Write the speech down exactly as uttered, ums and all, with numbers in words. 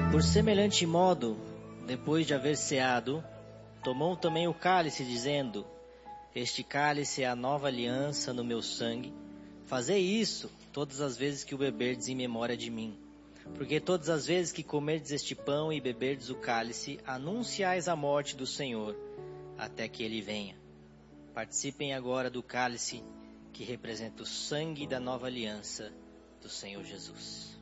Por semelhante modo, depois de haver ceado, tomou também o cálice, dizendo: Este cálice é a nova aliança no meu sangue. Fazei isso todas as vezes que o beberdes em memória de mim. Porque todas as vezes que comerdes este pão e beberdes o cálice, anunciais a morte do Senhor, até que ele venha. Participem agora do cálice, que representa o sangue da nova aliança do Senhor Jesus.